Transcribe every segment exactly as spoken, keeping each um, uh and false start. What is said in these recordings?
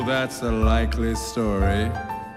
That's a likely story.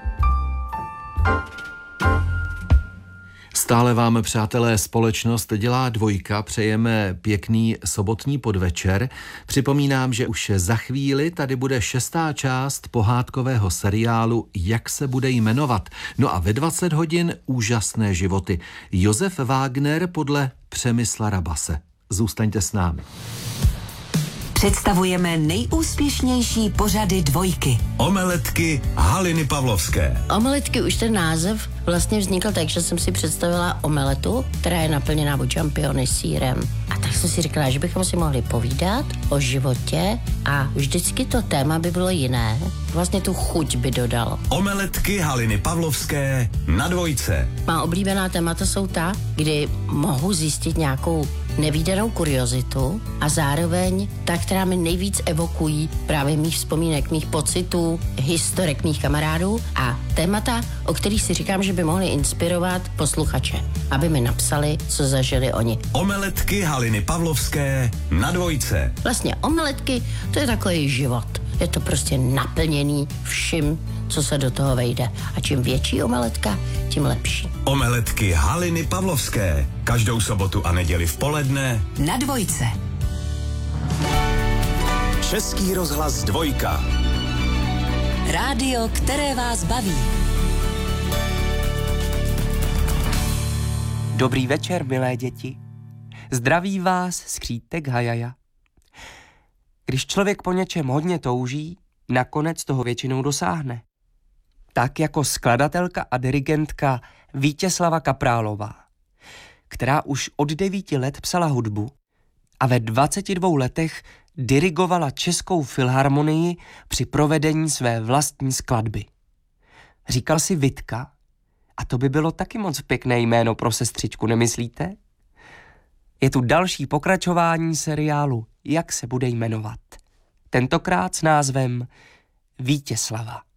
Stále vám, přátelé, společnost dělá dvojka, přejeme pěkný sobotní podvečer. Připomínám, že už za chvíli tady bude šestá část pohádkového seriálu Jak se bude jmenovat. No a ve dvacet hodin úžasné životy. Josef Wagner podle Přemysla Rabase. Zůstaňte s námi. Představujeme nejúspěšnější pořady dvojky. Omeletky Haliny Pavlovské. Omeletky, už ten název vlastně vznikl tak, že jsem si představila omeletu, která je naplněná od čampiony sýrem. A tak jsem si říkala, že bychom si mohli povídat o životě a vždycky to téma by bylo jiné. Vlastně tu chuť by dodal. Omeletky Haliny Pavlovské na dvojce. Má oblíbená témata jsou ta, kdy mohu zjistit nějakou nevídanou kuriozitu a zároveň ta, která mi nejvíc evokují právě mých vzpomínek, mých pocitů, historek mých kamarádů a témata, o kterých si říkám, že by mohly inspirovat posluchače, aby mi napsali, co zažili oni. Omeletky Haliny Pavlovské na dvojce. Vlastně omeletky, to je takový život. Je to prostě naplněný vším, co se do toho vejde. A čím větší omeletka, tím lepší. Omeletky Haliny Pavlovské. Každou sobotu a neděli v poledne Na dvojce. Český rozhlas dvojka. Rádio, které vás baví. Dobrý večer, milé děti. Zdraví vás skřítek Hajaja. Když člověk po něčem hodně touží, nakonec toho většinou dosáhne. Tak jako skladatelka a dirigentka Vítězslava Kaprálová, která už od devíti let psala hudbu a ve dvaceti dvou letech dirigovala Českou filharmonii při provedení své vlastní skladby. Říkal si Vitka, a to by bylo taky moc pěkné jméno pro sestřičku, nemyslíte? Je tu další pokračování seriálu Jak se bude jmenovat. Tentokrát s názvem Vítězslava.